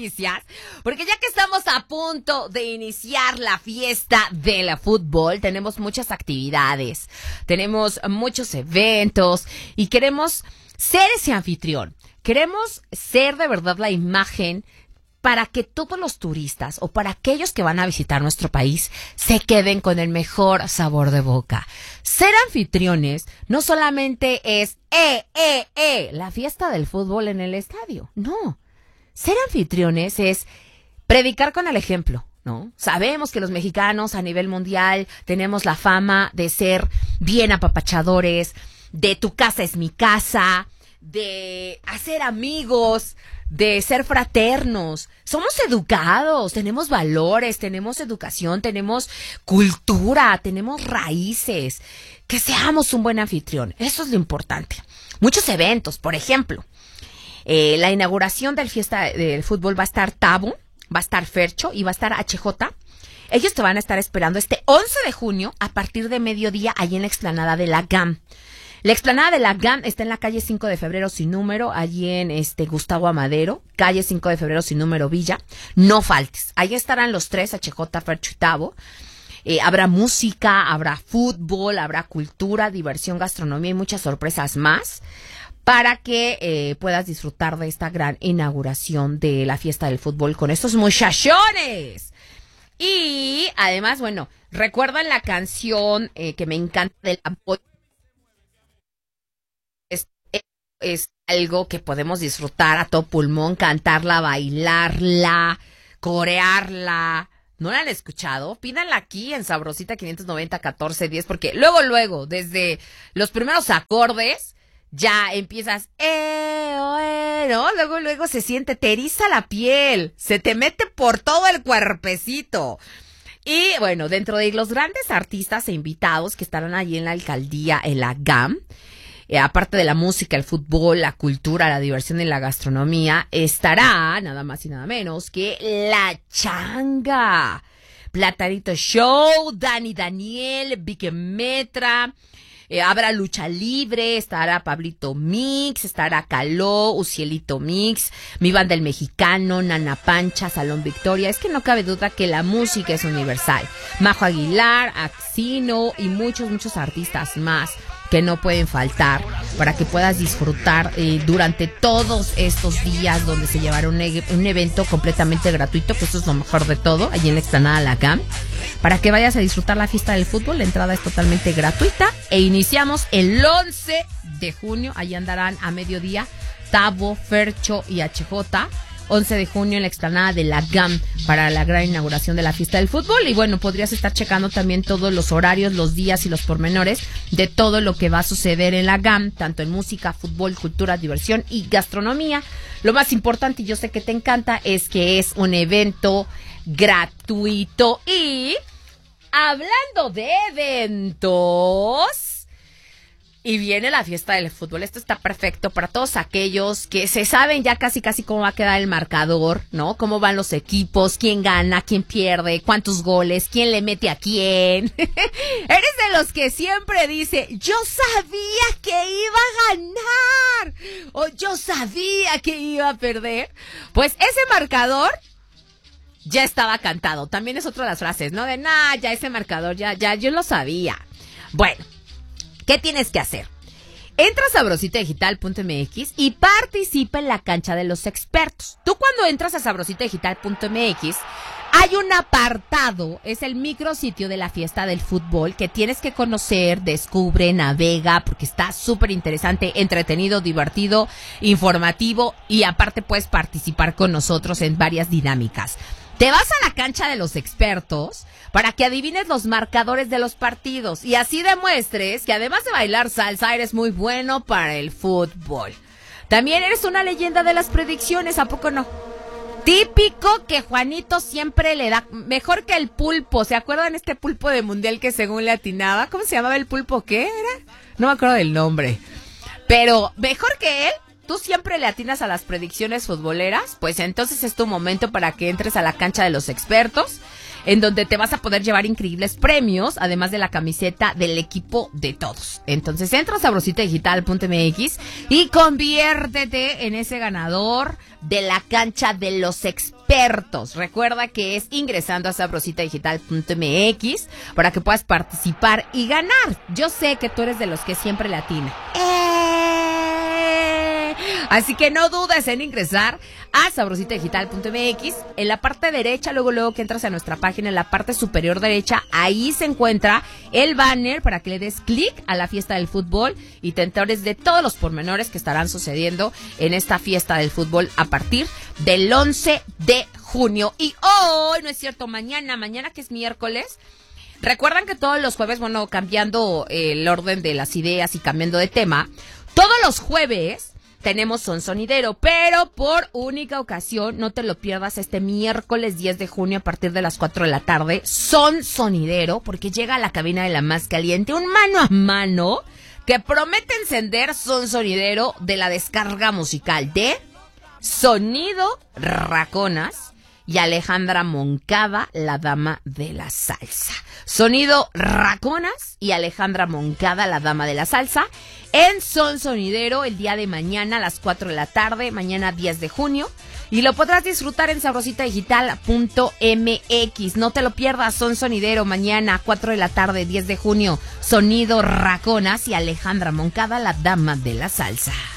noticias, porque ya que estamos a punto de iniciar la fiesta del fútbol, tenemos muchas actividades, tenemos muchos eventos y queremos ser ese anfitrión. Queremos ser de verdad la imagen para que todos los turistas o para aquellos que van a visitar nuestro país se queden con el mejor sabor de boca. Ser anfitriones no solamente es la fiesta del fútbol en el estadio. No. Ser anfitriones es predicar con el ejemplo, ¿no? Sabemos que los mexicanos a nivel mundial tenemos la fama de ser bien apapachadores, de tu casa es mi casa, de hacer amigos, de ser fraternos. Somos educados, tenemos valores, tenemos educación, tenemos cultura, tenemos raíces. Que seamos un buen anfitrión, eso es lo importante. Muchos eventos, por ejemplo, la inauguración del fiesta del fútbol va a estar Tabo, va a estar Fercho y va a estar HJ. Ellos te van a estar esperando este 11 de junio a partir de mediodía allí en la explanada de la GAM. La explanada de la GAM está en la calle 5 de febrero sin número, allí en Gustavo Amadero, calle 5 de febrero sin número Villa. No faltes, ahí estarán los tres, HJ, Fercho y Tabo. Habrá música, habrá fútbol, habrá cultura, diversión, gastronomía y muchas sorpresas más para que puedas disfrutar de esta gran inauguración de la fiesta del fútbol con estos muchachones. Y además, bueno, recuerdan la canción que me encanta del apoyo. Es algo que podemos disfrutar a todo pulmón, cantarla, bailarla, corearla. ¿No la han escuchado? Pídanla aquí en Sabrosita 590-1410, porque luego, desde los primeros acordes, ya empiezas, ¿no? Luego se siente, te eriza la piel, se te mete por todo el cuerpecito. Y bueno, dentro de los grandes artistas e invitados que estarán allí en la alcaldía, en la GAM, aparte de la música, el fútbol, la cultura, la diversión y la gastronomía, estará nada más y nada menos que La Changa, Platanito Show, Dani Daniel, Vique Metra, habrá lucha libre, estará Pablito Mix, estará Caló, Ucielito Mix, Mi Banda el Mexicano, Nana Pancha, Salón Victoria. Es que no cabe duda que la música es universal. Majo Aguilar, Axino y muchos artistas más que no pueden faltar para que puedas disfrutar durante todos estos días donde se llevará un evento completamente gratuito, que eso es lo mejor de todo, allí en la explanada La GAM, para que vayas a disfrutar la fiesta del fútbol. La entrada es totalmente gratuita e iniciamos el 11 de junio, allí andarán a mediodía Tabo, Fercho y HJ. 11 de junio en la explanada de la GAM para la gran inauguración de la fiesta del fútbol. Y bueno, podrías estar checando también todos los horarios, los días y los pormenores de todo lo que va a suceder en la GAM, tanto en música, fútbol, cultura, diversión y gastronomía. Lo más importante, y yo sé que te encanta, es que es un evento gratuito. Y hablando de eventos, y viene la fiesta del fútbol. Esto está perfecto para todos aquellos que se saben ya casi cómo va a quedar el marcador, ¿no? Cómo van los equipos, quién gana, quién pierde, cuántos goles, quién le mete a quién. Eres de los que siempre dice, yo sabía que iba a ganar, o yo sabía que iba a perder. Pues ese marcador ya estaba cantado. También es otra de las frases, ¿no? De, ya ese marcador, ya, yo lo sabía. Bueno, ¿qué tienes que hacer? Entra a sabrositadigital.mx y participa en la cancha de los expertos. Tú cuando entras a sabrositadigital.mx hay un apartado, es el micrositio de la fiesta del fútbol que tienes que conocer, descubre, navega, porque está súper interesante, entretenido, divertido, informativo y aparte puedes participar con nosotros en varias dinámicas. Te vas a la cancha de los expertos para que adivines los marcadores de los partidos y así demuestres que además de bailar salsa eres muy bueno para el fútbol. También eres una leyenda de las predicciones, ¿a poco no? Típico que Juanito siempre le da, mejor que el pulpo. ¿Se acuerdan este pulpo de mundial que según le atinaba? ¿Cómo se llamaba el pulpo? ¿Qué era? No me acuerdo del nombre. Pero mejor que él. ¿Tú siempre le atinas a las predicciones futboleras? Pues entonces es tu momento para que entres a la cancha de los expertos. en donde te vas a poder llevar increíbles premios, además de la camiseta del equipo de todos. Entonces entra a sabrositadigital.mx y conviértete en ese ganador de la cancha de los expertos. Recuerda que es ingresando a sabrositadigital.mx para que puedas participar y ganar. Yo sé que tú eres de los que siempre le atina. Así que no dudes en ingresar a sabrositadigital.mx. En la parte derecha, luego que entras a nuestra página, en la parte superior derecha, ahí se encuentra el banner para que le des clic a la fiesta del fútbol y te enteres de todos los pormenores que estarán sucediendo en esta fiesta del fútbol a partir del 11 de junio. Y hoy, no es cierto, mañana que es miércoles. Recuerdan que todos los jueves, cambiando el orden de las ideas y cambiando de tema, todos los jueves tenemos Son Sonidero, pero por única ocasión, no te lo pierdas este miércoles 10 de junio a partir de las 4 de la tarde, Son Sonidero, porque llega a la cabina de la más caliente un mano a mano que promete encender Son Sonidero de la descarga musical de Sonido Raconas y Alejandra Moncada, la dama de la salsa. Sonido Raconas y Alejandra Moncada, la dama de la salsa, en Son Sonidero el día de mañana a las 4 de la tarde, mañana 10 de junio. Y lo podrás disfrutar en sabrositadigital.mx. No te lo pierdas, Son Sonidero, mañana 4 de la tarde, 10 de junio. Sonido Raconas y Alejandra Moncada, la dama de la salsa.